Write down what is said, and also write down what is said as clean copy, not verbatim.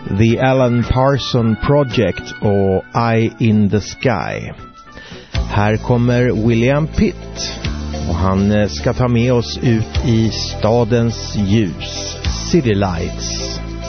The Alan Parsons Project och Eye in the Sky. Här kommer William Pitt och han ska ta med oss ut i stadens ljus. City Lights.